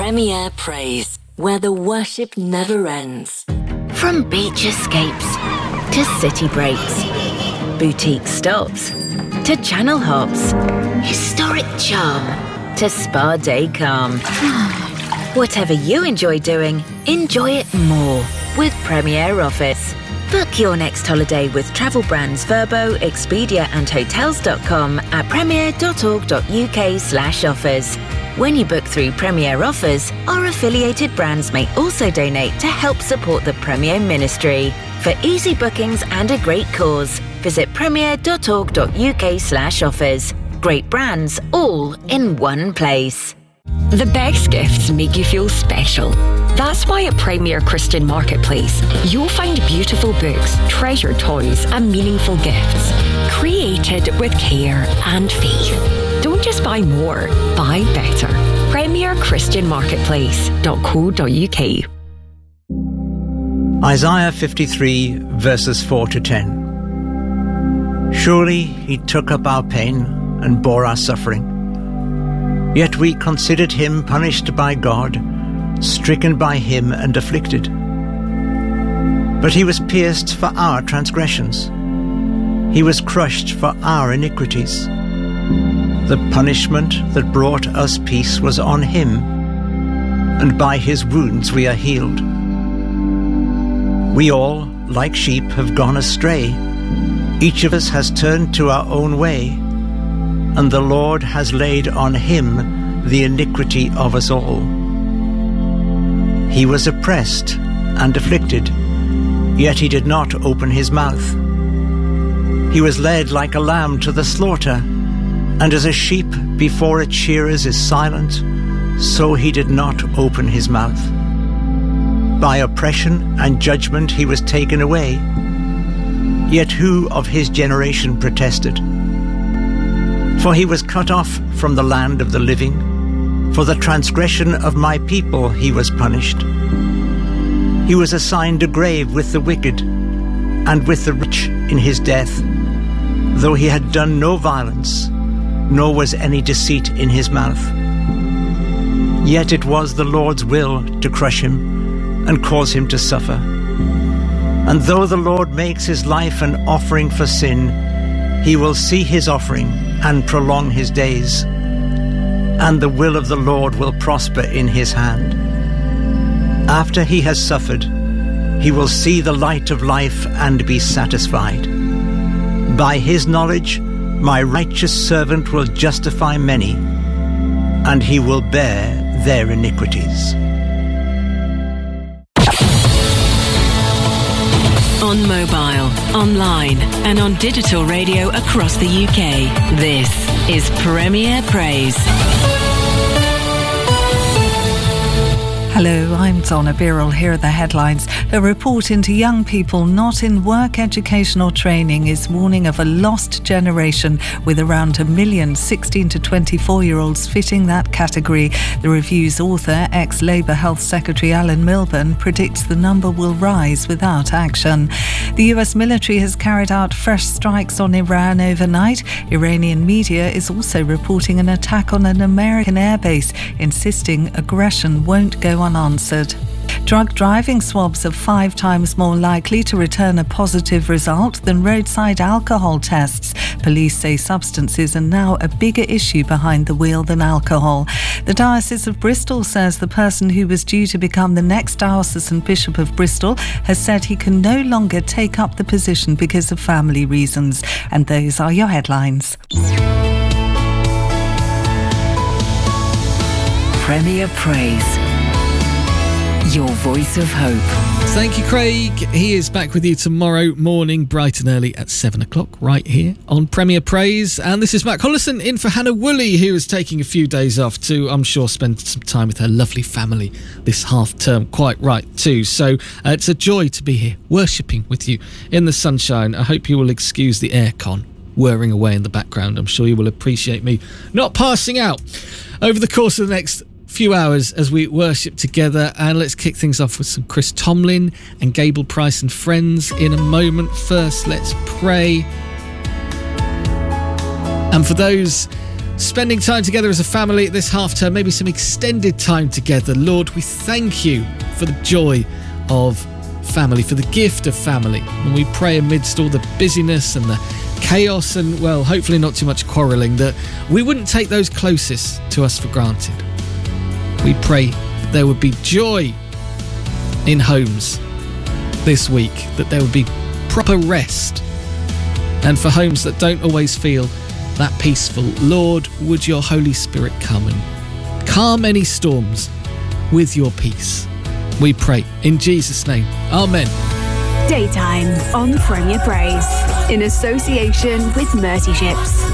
Premier Praise, where the worship never ends. From beach escapes to city breaks, boutique stops to channel hops, historic charm to spa day calm. Whatever you enjoy doing, enjoy it more with Premier Office. Book your next holiday with travel brands Vrbo, Expedia and Hotels.com at premier.org.uk/offers. When you book through Premier Offers, our affiliated brands may also donate to help support the Premier Ministry. For easy bookings and a great cause, visit premier.org.uk/offers. Great brands all in one place. The best gifts make you feel special. That's why at Premier Christian Marketplace, you'll find beautiful books, treasured toys and meaningful gifts, created with care and faith. Don't just buy more, buy better. PremierChristianMarketplace.co.uk. Isaiah 53 verses 4 to 10. Surely he took up our pain and bore our suffering. Yet we considered him punished by God, stricken by him and afflicted. But he was pierced for our transgressions. He was crushed for our iniquities. The punishment that brought us peace was on him, and by his wounds we are healed. We all, like sheep, have gone astray. Each of us has turned to our own way, and the Lord has laid on him the iniquity of us all. He was oppressed and afflicted, yet he did not open his mouth. He was led like a lamb to the slaughter, and as a sheep before its shearers is silent, so he did not open his mouth. By oppression and judgment he was taken away. Yet who of his generation protested? For he was cut off from the land of the living. For the transgression of my people he was punished. He was assigned a grave with the wicked, and with the rich in his death, though he had done no violence, nor was any deceit in his mouth. Yet it was the Lord's will to crush him and cause him to suffer. And though the Lord makes his life an offering for sin, he will see his offering and prolong his days, and the will of the Lord will prosper in his hand. After he has suffered, he will see the light of life and be satisfied. By his knowledge, my righteous servant will justify many, and he will bear their iniquities. On mobile, online and on digital radio across the UK, this is Premier Praise. Hello, I'm Donna Birrell. Here are the headlines. A report into young people not in work, education or training is warning of a lost generation, with around 1 million 16 to 24-year-olds fitting that category. The review's author, ex-Labour Health Secretary Alan Milburn, predicts the number will rise without action. The US military has carried out fresh strikes on Iran overnight. Iranian media is also reporting an attack on an American airbase, insisting aggression won't go unanswered. Drug driving swabs are 5 times more likely to return a positive result than roadside alcohol tests. Police say substances are now a bigger issue behind the wheel than alcohol. The Diocese of Bristol says the person who was due to become the next diocesan Bishop of Bristol has said he can no longer take up the position because of family reasons. And those are your headlines. Premier Praise, your voice of hope. Thank you, Craig. He is back with you tomorrow morning, bright and early at 7 o'clock, right here on Premier Praise. And this is Matt Collison in for Hannah Woolley, who is taking a few days off to, I'm sure, spend some time with her lovely family this half term. Quite right, too. So it's a joy to be here, worshipping with you in the sunshine. I hope you will excuse the aircon whirring away in the background. I'm sure you will appreciate me not passing out over the course of the next few hours as we worship together. And let's kick things off with some Chris Tomlin and Gable Price and Friends in a moment. First, let's pray. And for those spending time together as a family this half term, maybe some extended time together. Lord, we thank you for the joy of family, for the gift of family. And we pray amidst all the busyness and the chaos and, well, hopefully not too much quarrelling, that we wouldn't take those closest to us for granted. We pray that there would be joy in homes this week, that there would be proper rest. And for homes that don't always feel that peaceful, Lord, would your Holy Spirit come and calm any storms with your peace. We pray in Jesus' name. Amen. Daytime on Premier Praise in association with Mercy Ships.